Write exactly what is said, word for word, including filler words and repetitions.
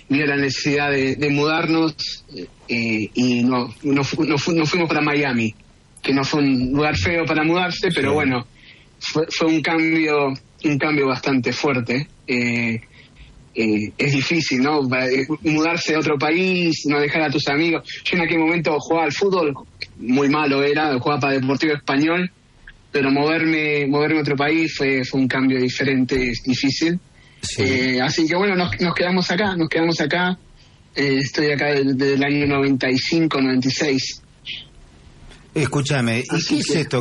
vio la necesidad de, de mudarnos eh, y no, no, fu, no, fu, no fuimos para Miami, que no fue un lugar feo para mudarse, pero sí. bueno, fue, fue un cambio un cambio bastante fuerte. Eh, eh, es difícil, ¿no? Mudarse a otro país, no dejar a tus amigos. Yo en aquel momento jugaba al fútbol, muy malo era, jugaba para Deportivo Español, pero moverme moverme a otro país fue, fue un cambio diferente, es difícil. Sí. Eh, así que bueno, nos, nos quedamos acá, nos quedamos acá. Eh, estoy acá desde, desde el año noventa y cinco, noventa y seis. Escúchame, ¿y qué es esto